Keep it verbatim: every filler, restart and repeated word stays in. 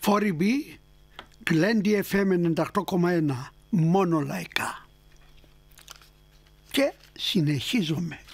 φορ μπι, Γκλέντι εφ εμ ενενήντα οκτώ κόμμα ένα, μόνο λαϊκά. Και συνεχίζομαι.